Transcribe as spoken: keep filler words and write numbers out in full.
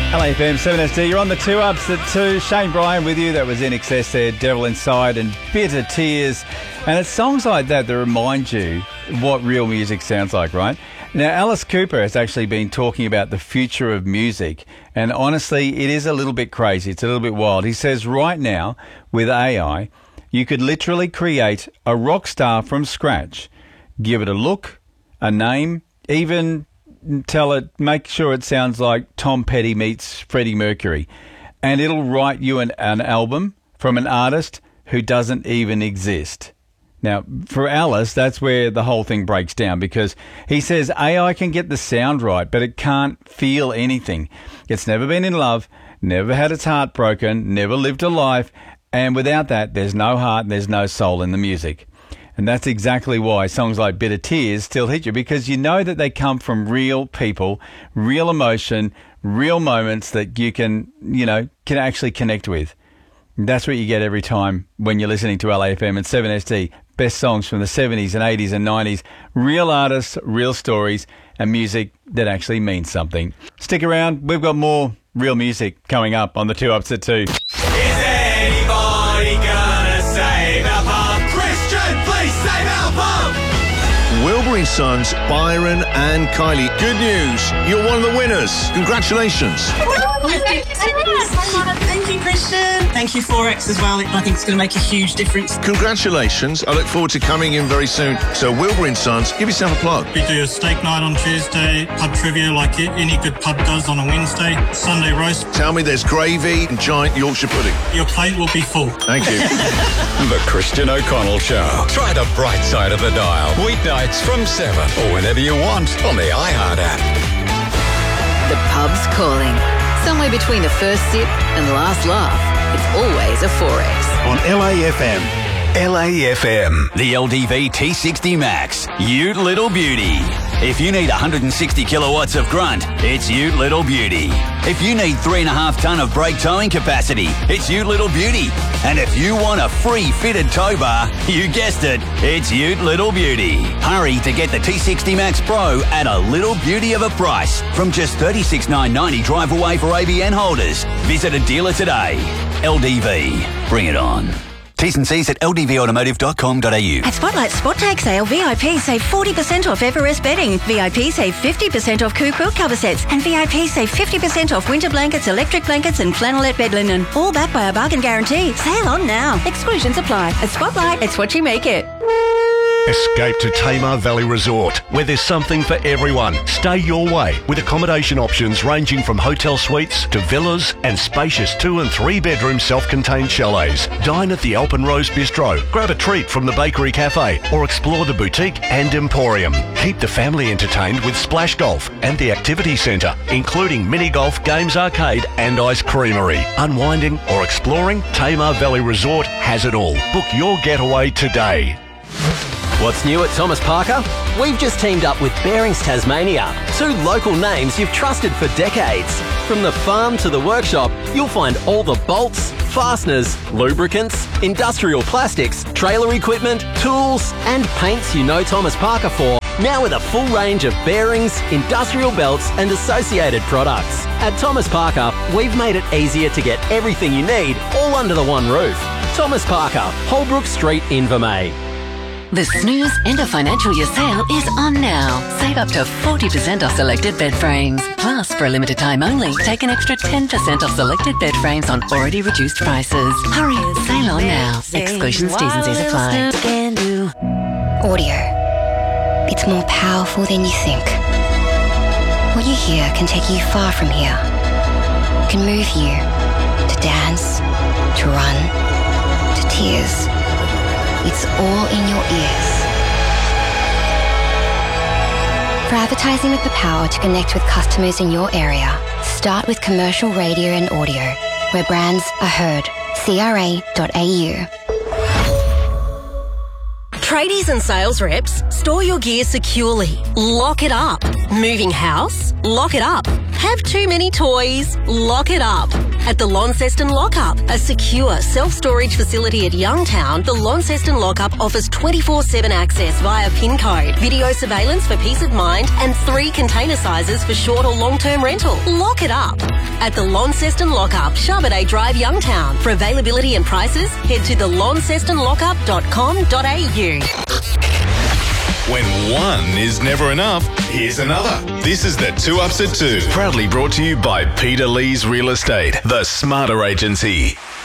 L A F M seven S D, you're on the two ups at two. Shane Bryan with you. That was In Excess there, Devil Inside and Bitter Tears. And it's songs like that that remind you what real music sounds like, right? Now, Alice Cooper has actually been talking about the future of music. And honestly, it is a little bit crazy. It's a little bit wild. He says right now, with A I, you could literally create a rock star from scratch, give it a look, a name, even tell it, make sure it sounds like Tom Petty meets Freddie Mercury, and it'll write you an, an album from an artist who doesn't even exist. Now, for Alice, that's where the whole thing breaks down, because he says A I can get the sound right, but it can't feel anything. It's never been in love, never had its heart broken, never lived a life, and without that, there's no heart and there's no soul in the music. And that's exactly why songs like Bitter Tears still hit you, because you know that they come from real people, real emotion, real moments that you can, you know, can actually connect with. And that's what you get every time when you're listening to L A F M and seven S D. Best songs from the seventies and eighties and nineties. Real artists, real stories, and music that actually means something. Stick around. We've got more real music coming up on the two ups at two. Is anybody gonna save our pub? Christian, please save our pub! Wilbury and Sons, Byron and Kylie. Good news, you're one of the winners. Congratulations. Thank you, Christian. Thank you, Forex, as well. I think it's going to make a huge difference. Congratulations. I look forward to coming in very soon. So Wilbury and Sons, give yourself a plug. We do a steak night on Tuesday, pub trivia like any good pub does on a Wednesday, Sunday roast. Tell me there's gravy and giant Yorkshire pudding. Your plate will be full. Thank you. The Christian O'Connell Show. Try the bright side of the dial. Weeknights from seven or whenever you want on the iHeart app. The pub's calling. Somewhere between the first sip and last laugh, it's always a Forex. On L A F M. L A F M. The L D V T sixty Max. Ute Little Beauty. If you need one hundred sixty kilowatts of grunt, it's Ute Little Beauty. If you need three and a half ton of brake towing capacity, it's Ute Little Beauty. And if you want a free fitted tow bar, you guessed it, it's Ute Little Beauty. Hurry to get the T sixty Max Pro at a little beauty of a price from just thirty-six thousand nine hundred ninety dollars drive away for A B N holders. Visit a dealer today. L D V. Bring it on. T's and C's at l d v automotive dot com dot a u. At Spotlight Spot Tag Sale, V I P save forty percent off Everest bedding. V I P save fifty percent off Coo quilt cover sets. And V I P save fifty percent off winter blankets, electric blankets and flannelette bed linen. All backed by a bargain guarantee. Sale on now. Exclusions apply. At Spotlight, it's what you make it. Escape to Tamar Valley Resort, where there's something for everyone. Stay your way with accommodation options ranging from hotel suites to villas and spacious two and three bedroom self-contained chalets. Dine at the Alpenrose Bistro, grab a treat from the Bakery Cafe or explore the boutique and emporium. Keep the family entertained with Splash Golf and the Activity Centre, including mini golf, games arcade and ice creamery. Unwinding or exploring, Tamar Valley Resort has it all. Book your getaway today. What's new at Thomas Parker? We've just teamed up with Bearings Tasmania, two local names you've trusted for decades. From the farm to the workshop, you'll find all the bolts, fasteners, lubricants, industrial plastics, trailer equipment, tools and paints you know Thomas Parker for, now with a full range of bearings, industrial belts and associated products. At Thomas Parker, we've made it easier to get everything you need all under the one roof. Thomas Parker, Holbrook Street, Invermay. The Snooze End of Financial Year sale is on now. Save up to forty percent off selected bed frames. Plus, for a limited time only, take an extra ten percent off selected bed frames on already reduced prices. Hurry, sale on now. Exclusions, T's and C's apply. Audio. It's more powerful than you think. What you hear can take you far from here. It can move you to dance, to run, to tears. It's all in your ears. For advertising with the power to connect with customers in your area, start with commercial radio and audio, where brands are heard. C R A dot A U. Tradies and sales reps, store your gear securely. Lock it up. Moving house? Lock it up. Have too many toys? Lock it up. At the Launceston Lockup, a secure self-storage facility at Youngtown, the Launceston Lockup offers twenty-four seven access via PIN code, video surveillance for peace of mind, and three container sizes for short or long-term rental. Lock it up. At the Launceston Lockup, Charbonnet Drive, Youngtown. For availability and prices, head to the launceston lockup dot com dot a u. When one is never enough, here's another. This is the Two Ups at Two. Proudly brought to you by Peter Lee's Real Estate, the smarter agency.